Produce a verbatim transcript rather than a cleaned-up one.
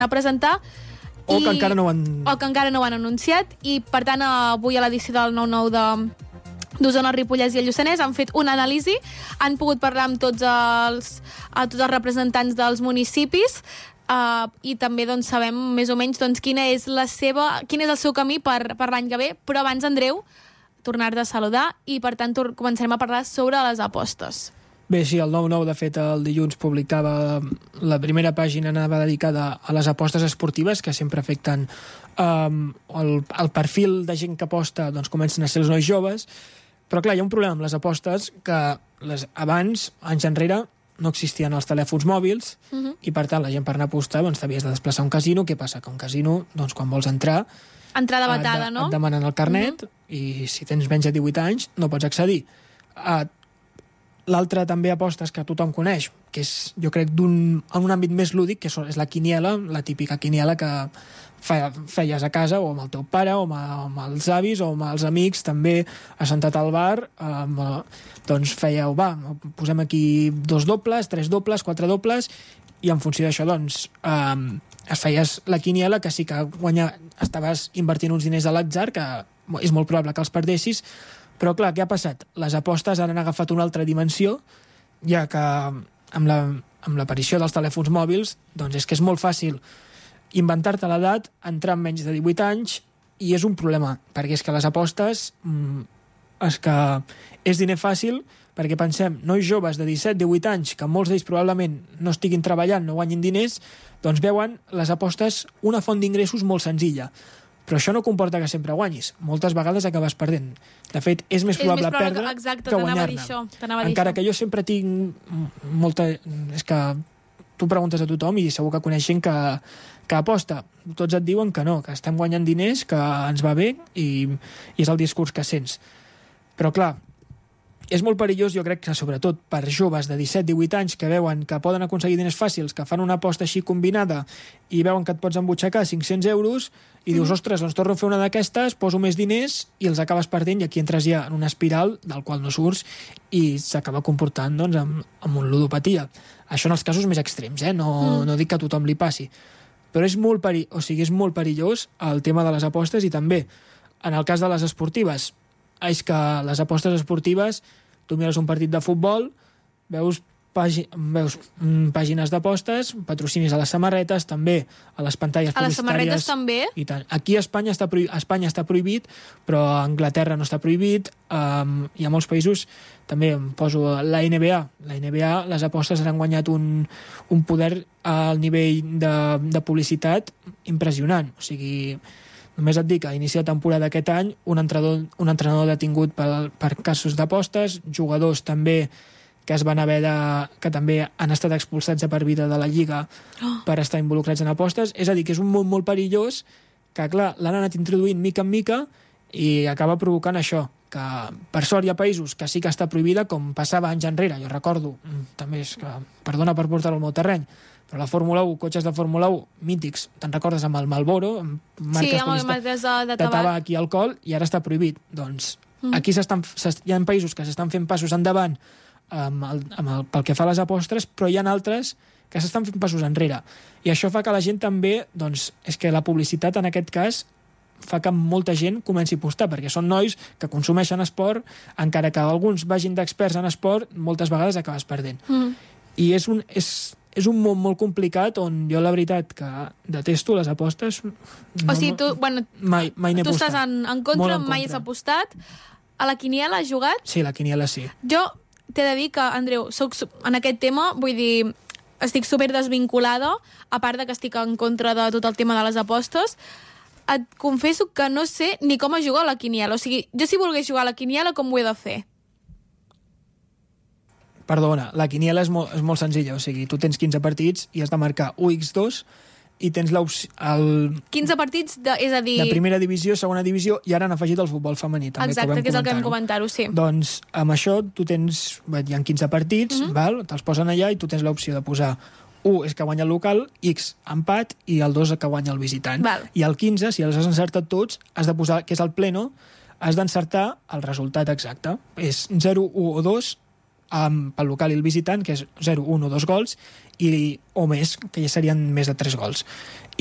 a presentar. O i... que encara no ho han... O que encara no ho han anunciat, i per tant avui a l'edició del nou nou de d'Osona, Ripollès i el Lluçanès han fet una anàlisi, han pogut parlar amb tots els, a tots els representants dels municipis, uh, i també doncs, sabem més o menys doncs, quina és la seva, quin és el seu camí per, per l'any que ve. Però abans, Andreu, tornar-te a saludar i per tant començarem a parlar sobre les apostes. Bé, sí, el nou nou, de fet, el dilluns publicava la primera pàgina, anava dedicada a les apostes esportives, que sempre afecten um, el, el perfil de gent que aposta, doncs comencen a ser els nois joves. Però clar, hi ha un problema amb les apostes, que les, abans, anys enrere, no existien els telèfons mòbils, uh-huh. i per tant la gent per anar a apostar doncs t'havies de desplaçar a un casino. Què passa? Que un casino, doncs quan vols entrar... Entrada vetada, et, no? Et demanen el carnet, uh-huh. i si tens menys de divuit anys no pots accedir. Uh, L'altra també apostes que tothom coneix, que és, jo crec, d'un, en un àmbit més lúdic, que és la quiniela, la típica quiniela que feies a casa, o amb el teu pare, o amb, amb els avis, o amb els amics, també assentat al bar, amb, doncs fèieu, va, posem aquí dos dobles, tres dobles, quatre dobles, i en funció d'això, doncs, eh, es feies la quiniela, que sí que guanya, estaves invertint uns diners a l'atzar, que és molt probable que els perdessis. Però clar, què ha passat? Les apostes han agafat una altra dimensió, ja que amb la, amb l'aparició dels telèfons mòbils, doncs és que és molt fàcil inventar-te l'edat, entrar amb menys de divuit anys, i és un problema, perquè és que les apostes mmm, és que és diner fàcil, perquè pensem, nois joves de disset divuit anys, que molts d'ells probablement no estiguin treballant, no guanyin diners, doncs veuen les apostes una font d'ingressos molt senzilla. Però això no comporta que sempre guanyis. Moltes vegades acabes perdent. De fet, és més probable, és més probable perdre que, exacte, que guanyar-ne. Encara que jo sempre tinc molta... És que tu preguntes a tothom i segur que coneix gent que, que aposta. Tots et diuen que no, que estem guanyant diners, que ens va bé, i, i és el discurs que sents. Però clar, és molt perillós, jo crec que sobretot per joves de disset divuit anys que veuen que poden aconseguir diners fàcils, que fan una aposta així combinada i veuen que et pots embutxacar cinc-cents euros i dius, ostres, doncs torno a fer una d'aquestes, poso més diners i els acabes perdent, i aquí entres ja en una espiral del qual no surts i s'acaba comportant doncs, amb, amb un ludopatia. Això en els casos més extrems, eh? no, mm. no dic que a tothom li passi. Però és molt, peri... o sigui, és molt perillós el tema de les apostes, i també en el cas de les esportives, és que les apostes esportives, tu mires un partit de futbol, veus, pàgi... veus mm, pàgines d'apostes, patrocinis a les samarretes, també a les pantalles publicitàries. A les samarretes també? I tant. Aquí a Espanya està, prohibit, a Espanya està prohibit, però a Anglaterra no està prohibit. Um, hi ha molts països, també em poso la N B A. La N B A, les apostes han guanyat un, un poder al nivell de, de publicitat impressionant. O sigui, només et dic que a inici de temporada aquest any un entrenador, un entrenador detingut per, per casos d'apostes, jugadors també que es van haver de... que també han estat expulsats de per vida de la Lliga oh. per estar involucrats en apostes. És a dir, que és un món molt perillós que, clar, l'han anat introduint mica en mica i acaba provocant això, que per sort hi ha països que sí que està prohibida, com passava anys enrere. Jo recordo, també és que, perdona per portar-ho al meu terreny, però la Fórmula u, cotxes de Fórmula u mítics, te'n recordes amb el Marlboro, amb marques, sí, amb marques de, de, de tabac i alcohol, i ara està prohibit. Doncs mm. aquí s'estan, hi ha països que s'estan fent passos endavant amb el, amb el, pel que fa a les apostes, però hi ha altres que s'estan fent passos enrere. I això fa que la gent també, doncs, és que la publicitat en aquest cas fa que molta gent comenci a apostar, perquè són nois que consumeixen esport, encara que alguns vagin d'experts en esport, moltes vegades acabes perdent. Mm. I és un, és, és un món molt complicat on jo la veritat que detesto les apostes. No, o sigui, tu, bueno, mai, mai n'he tu apostat. estàs en, en contra, en mai has apostat. A la quiniela has jugat? Sí, la quiniela sí. Jo t'he de dir que, Andreu, soc en aquest tema, vull dir, estic super desvinculada, a part de que estic en contra de tot el tema de les apostes. Et confesso que no sé ni com es juga a la quiniela. O sigui, jo si volgués jugar a la quiniela, com ho he de fer? Perdona, la quiniela és molt, és molt senzilla. O sigui, tu tens quinze partits i has de marcar u per dos i tens l'opció... El... quinze partits, de, és a dir... de primera divisió, segona divisió, i ara han afegit el futbol femení. També, exacte, que, que és el que vam comentar-ho, sí. Doncs amb això tu tens... Bé, hi ha quinze partits, mm-hmm. val? Te'ls posen allà i tu tens l'opció de posar u és que guanya el local, X empat i el dos que guanya el visitant. Val. I el quinze, si els has encertat tots, has de posar, que és el pleno, has d'encertar el resultat exacte. És zero, u o dos amb, pel local i el visitant, que és zero, un o dos gols, i, o més, que ja serien més de tres gols.